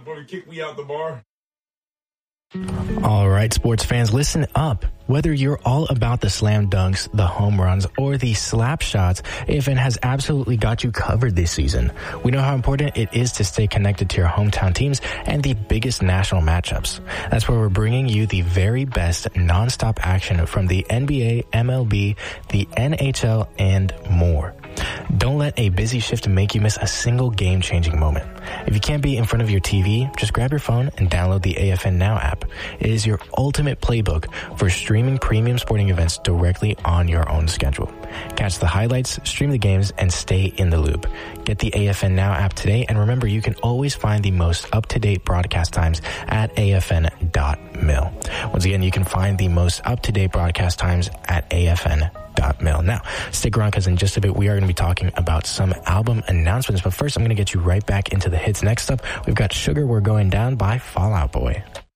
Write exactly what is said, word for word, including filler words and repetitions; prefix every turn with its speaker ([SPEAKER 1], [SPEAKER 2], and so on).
[SPEAKER 1] going to kick me out the bar.
[SPEAKER 2] All right, sports fans, listen up. Whether you're all about the slam dunks, the home runs, or the slap shots, A F N has absolutely got you covered this season. We know how important it is to stay connected to your hometown teams and the biggest national matchups. That's why we're bringing you the very best nonstop action from the N B A, M L B, the N H L, and more. Don't let a busy shift make you miss a single game-changing moment. If you can't be in front of your T V, just grab your phone and download the A F N Now app. It is your ultimate playbook for streaming premium sporting events directly on your own schedule. Catch the highlights, stream the games, and stay in the loop. Get the A F N Now app today, and remember, you can always find the most up-to-date broadcast times at A F N dot mil. Once again, you can find the most up-to-date broadcast times at A F N dot mil. Now, stick around because in just a bit we are going to be talking about some album announcements. But first, I'm going to get you right back into the hits. Next up, we've got Sugar We're Going Down by Fall Out Boy.